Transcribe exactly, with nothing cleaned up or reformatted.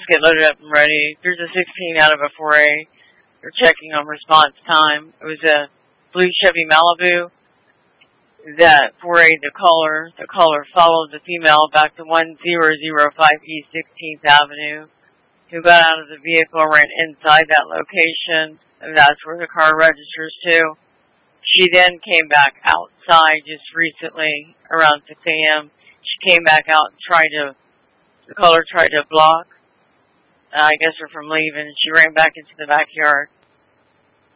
get loaded up and ready. There's a sixteen out of a four A. They're checking on response time. It was a blue Chevy Malibu. That four A, the caller, the caller followed the female back to one zero zero five East sixteenth Avenue, who got out of the vehicle, ran inside that location, and that's where the car registers to. She then came back outside just recently, around six A M She came back out and tried to, the caller tried to block, uh, I guess, her from leaving. She ran back into the backyard.